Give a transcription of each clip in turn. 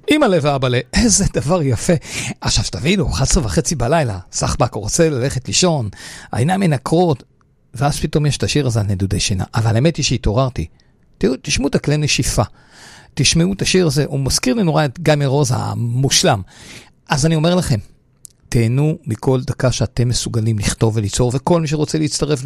אמא לב ואבא לב, איזה דבר יפה. עכשיו תבינו, 11:30 בלילה, סחבק רוצה ללכת לישון, העיניים מנקרות, ואז פתאום יש את השיר הזה על נדודי שינה. אבל האמת היא שהתעוררתי. תשמעו את הכלי נשיפה. תשמעו את השיר הזה, הוא מזכיר לי נורא את גיא מרוז המושלם. אז אני אומר לכם, תהנו מכל דקה שאתם מסוגלים לכתוב וליצור, וכל מי שרוצה להצטרף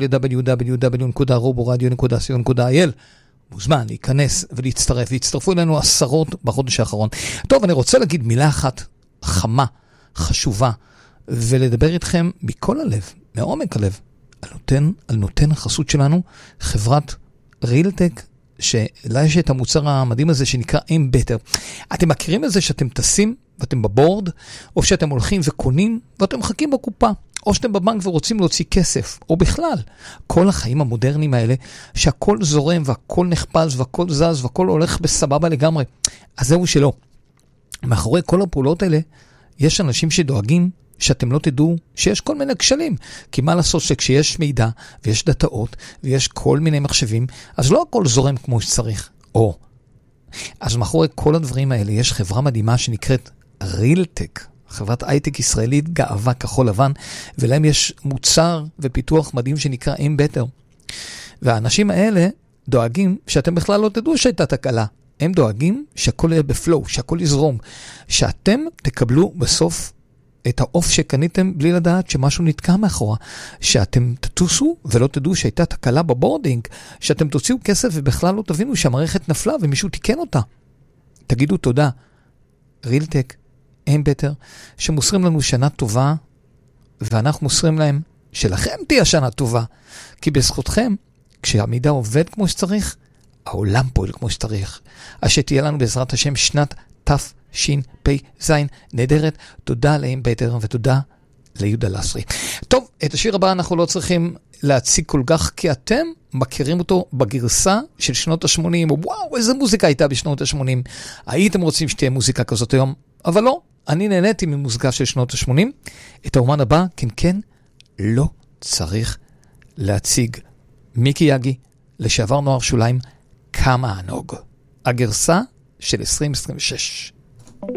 ל-www.roboradio.co.il מוזמן להיכנס ולהצטרף, והצטרפו אלינו עשרות בחודש האחרון. טוב, אני רוצה להגיד מילה אחת חמה, חשובה, ולדבר איתכם מכל הלב, מעומק הלב, על נותן החסות שלנו, חברת רילטק, שלה יש את המוצר המדהים הזה שנקרא M-Better. אתם מכירים את זה שאתם טסים ואתם בבורד, או שאתם הולכים וקונים ואתם מחכים בקופה, או שאתם בבנק ורוצים להוציא כסף, או בכלל, כל החיים המודרניים האלה, שהכל זורם והכל נחפז והכל זז והכל הולך בסבבה לגמרי. אז זהו שלא. מאחורי כל הפעולות האלה, יש אנשים שדואגים שאתם לא תדעו שיש כל מיני כשלים. כי מה לעשות שכשיש מידע ויש דאטאות ויש כל מיני מחשבים, אז לא הכל זורם כמו שצריך. אז מאחורי כל הדברים האלה יש חברה מדהימה שנקראת רילטק, חברת הייטק ישראלית, גאווה כחול לבן, ולהם יש מוצר ופיתוח מדהים שנקרא M-Better. והאנשים האלה דואגים שאתם בכלל לא תדעו שהייתה תקלה. הם דואגים שהכל יהיה בפלואו, שהכל יזרום, שאתם תקבלו בסוף את האוף שקניתם בלי לדעת שמשהו נתקע מאחורה, שאתם תטוסו ולא תדעו שהייתה תקלה בבורדינג, שאתם תוציאו כסף ובכלל לא תבינו שהמערכת נפלה ומישהו תיקן אותה. תגידו תודה, רילטק, M-Better, שמוסרים לנו שנה טובה, ואנחנו מוסרים להם שלכם תהיה שנה טובה, כי בזכותכם, כשהמידע עובד כמו שצריך, העולם פועל כמו שצריך. אז שתהיה לנו בעזרת השם שנת תשפ"ז נהדרת. תודה ל-M-Better ותודה ליהודה לסרי. טוב, את השיר הבא אנחנו לא צריכים להציג כל כך, כי אתם מכירים אותו בגרסה של שנות ה-80. וואו, איזה מוזיקה הייתה בשנות ה-80. הייתם רוצים שתהיה מוזיקה כזאת היום, אבל לא. אני נהניתי ממוזיקה של שנות ה-80. את האומן הבא, כן, לא צריך להציג. מיקי יגי, לשעבר נוער שוליים, כמה ענוג. הגרסה של 2026.